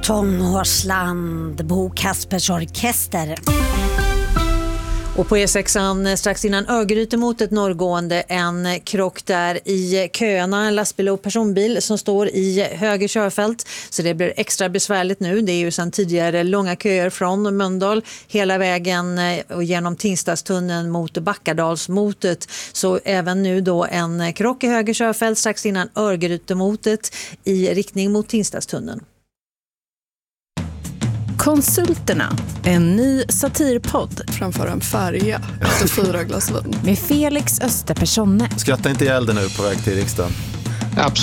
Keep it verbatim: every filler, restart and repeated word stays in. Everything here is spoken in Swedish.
Tonårsland, Bo Kaspers Orkester. Och på E sexan strax innan Örgryte mot ett norrgående, en krock där i köerna, en lastbil och personbil som står i höger körfält. Så det blir extra besvärligt nu. Det är ju sedan tidigare långa köer från Mölndal hela vägen och genom Tingstadstunneln mot Backadalsmotet. Så även nu då en krock i höger körfält strax innan Örgryte motet i riktning mot Tingstadstunneln. Konsulterna, en ny satirpodd. Framför en färja efter fyra glas vin. Med Felix Österpersonne. Skratta inte ihjäl det nu på väg till riksdagen. Absolut.